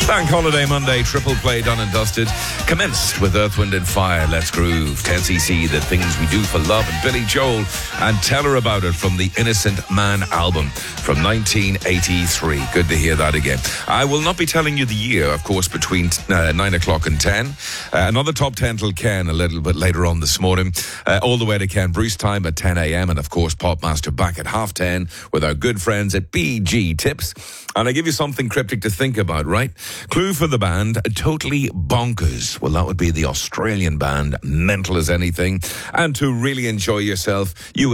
Bank Holiday Monday, triple play done and dusted. Commenced with Earth, Wind and Fire, Let's Groove, 10cc, The Things We Do for Love, and Billy Joel, and Tell Her About It from the Innocent Man album from 1983. Good to hear that again. I will not be telling you the year, of course, between 9 o'clock and 10. Another top 10 till Ken a little bit later on this morning. All the way to Ken Bruce time at 10 a.m. and, of course, Popmaster back at 10:30 with our good friends at BG Tips. And I give you something cryptic to think about, right? Clue for the band, Totally Bonkers. Well, that would be the Australian band, mental as anything. And to really enjoy yourself, you